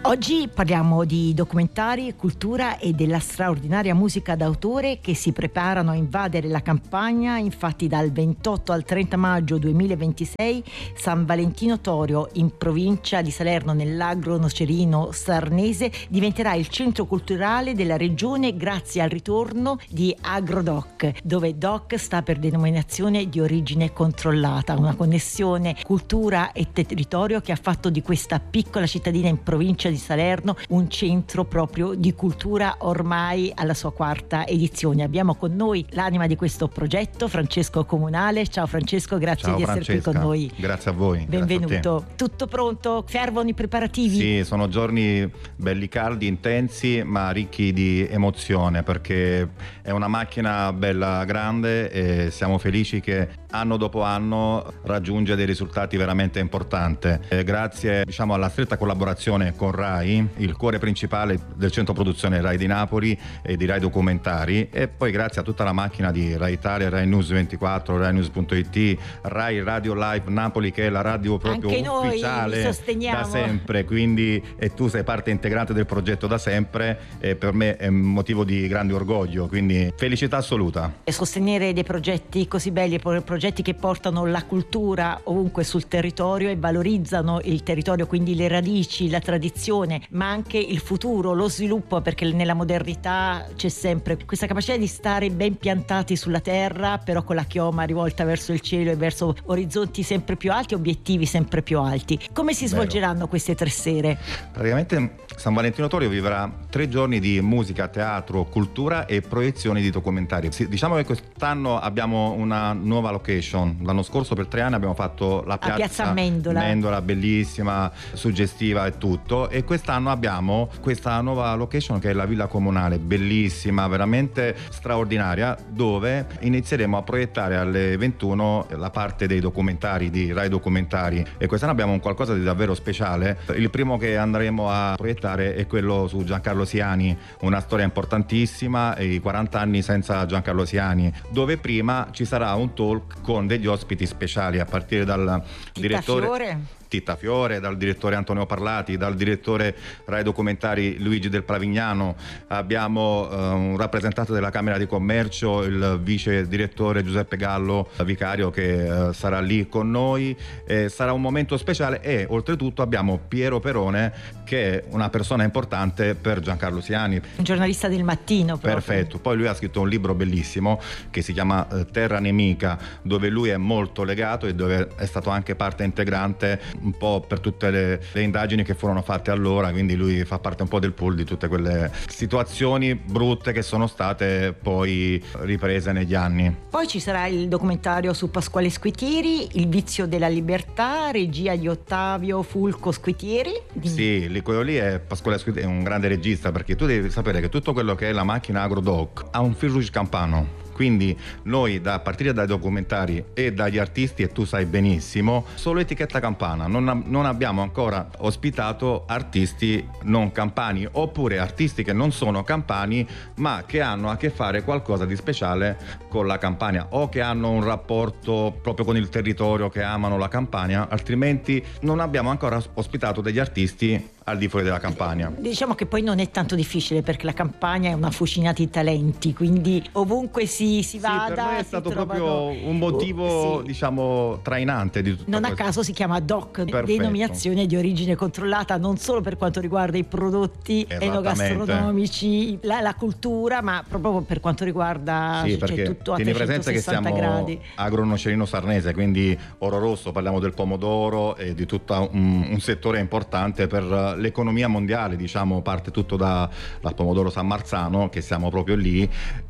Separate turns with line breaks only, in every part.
Oggi parliamo di documentari, cultura e della straordinaria musica d'autore che si preparano a invadere la Campania. Infatti dal 28 al 30 maggio 2026 San Valentino Torio, in provincia di Salerno, nell'Agro Nocerino Sarnese, diventerà il centro culturale della regione grazie al ritorno di AgroDoc, dove DOC sta per denominazione di origine controllata, una connessione cultura e territorio che ha fatto di questa piccola cittadina in provincia di Salerno un centro proprio di cultura ormai alla sua quarta edizione. Abbiamo con noi l'anima di questo progetto, Francesco Comunale. Ciao Francesco, grazie.
Ciao,
di essere
Francesca.
Qui con noi.
Grazie a voi.
Benvenuto. Tutto pronto? Fervono i preparativi?
Sì, sono giorni belli caldi, intensi, ma ricchi di emozione, perché è una macchina bella grande e siamo felici che anno dopo anno raggiunge dei risultati veramente importanti. Grazie, alla stretta collaborazione con RAI, il cuore principale del centro produzione RAI di Napoli e di RAI Documentari, e poi grazie a tutta la macchina di RAI Italia, RAI News 24, RAI News.it, RAI Radio Live Napoli, che è la radio proprio
anche
ufficiale da sempre, quindi e tu sei parte integrante del progetto da sempre, e per me è un motivo di grande orgoglio, quindi felicità assoluta.
E sostenere dei progetti così belli, progetti che portano la cultura ovunque sul territorio e valorizzano il territorio, quindi le radici, la tradizione, ma anche il futuro, lo sviluppo, perché nella modernità c'è sempre questa capacità di stare ben piantati sulla terra, però con la chioma rivolta verso il cielo e verso orizzonti sempre più alti, obiettivi sempre più alti. Come si svolgeranno queste 3 sere?
Praticamente San Valentino Torio vivrà 3 giorni di musica, teatro, cultura e proiezioni di documentari. Diciamo che quest'anno abbiamo una nuova location. L'anno scorso per 3 anni abbiamo fatto la piazza Mendola, bellissima, suggestiva e tutto, e quest'anno abbiamo questa nuova location che è la Villa Comunale, bellissima, veramente straordinaria, dove inizieremo a proiettare alle 21 la parte dei documentari di RAI Documentari, e quest'anno abbiamo un qualcosa di davvero speciale. Il primo che andremo a proiettare è quello su Giancarlo Siani, una storia importantissima, i 40 anni senza Giancarlo Siani, dove prima ci sarà un talk con degli ospiti speciali, a partire dal direttore Titta Fiore, dal direttore Antonio Parlati, dal direttore RAI Documentari Luigi Del Plavignano. Abbiamo un rappresentante della Camera di Commercio, il vice direttore Giuseppe Gallo Vicario, che sarà lì con noi. Sarà un momento speciale, e oltretutto abbiamo Piero Perone, che è una persona importante per Giancarlo Siani,
un giornalista del Mattino proprio.
Perfetto. Poi lui ha scritto un libro bellissimo che si chiama Terra Nemica, dove lui è molto legato e dove è stato anche parte integrante un po' per tutte le indagini che furono fatte allora, quindi lui fa parte un po' del pool di tutte quelle situazioni brutte che sono state poi riprese negli anni.
Poi ci sarà il documentario su Pasquale Squitieri, Il vizio della libertà, regia di Ottavio Fulco Squitieri.
Sì, quello lì è Pasquale Squitieri, è un grande regista, perché tu devi sapere che tutto quello che è la macchina AgroDoc ha un fil rouge campano. Quindi noi, a partire dai documentari e dagli artisti, e tu sai benissimo, solo etichetta campana. Non abbiamo ancora ospitato artisti non campani, oppure artisti che non sono campani ma che hanno a che fare qualcosa di speciale con la Campania, o che hanno un rapporto proprio con il territorio, che amano la Campania. Altrimenti non abbiamo ancora ospitato degli artisti al di fuori della Campania.
Diciamo che poi non è tanto difficile, perché la Campania è una fucina di talenti, quindi ovunque si vada.
Per me è stato proprio un motivo trainante di tutto.
Non a caso si chiama DOC,
Perfetto.
Denominazione di origine controllata, non solo per quanto riguarda i prodotti enogastronomici, la cultura, ma proprio per quanto riguarda tutto a 360 gradi.
Agro Nocerino Sarnese, quindi oro rosso, parliamo del pomodoro e di tutto un settore importante per l'economia mondiale, parte tutto dal pomodoro San Marzano, che siamo proprio lì,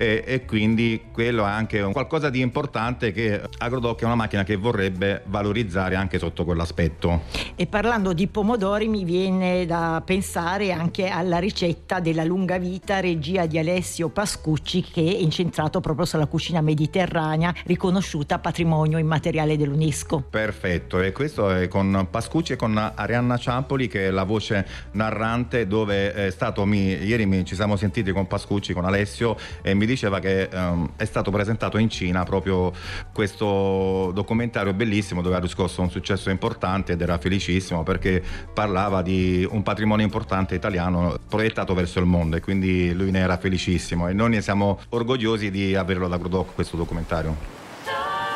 e quindi quello è anche qualcosa di importante che AgroDoc è una macchina che vorrebbe valorizzare anche sotto quell'aspetto.
E parlando di pomodori mi viene da pensare anche alla ricetta della lunga vita, regia di Alessio Pascucci, che è incentrato proprio sulla cucina mediterranea, riconosciuta patrimonio immateriale dell'UNESCO.
Perfetto, e questo è con Pascucci e con Arianna Ciampoli, che è la voce voce narrante, dove ieri ci siamo sentiti con Pascucci, con Alessio, e mi diceva che è stato presentato in Cina proprio questo documentario bellissimo dove ha riscosso un successo importante, ed era felicissimo perché parlava di un patrimonio importante italiano proiettato verso il mondo, e quindi lui ne era felicissimo, e noi ne siamo orgogliosi di averlo da Grodoc questo documentario.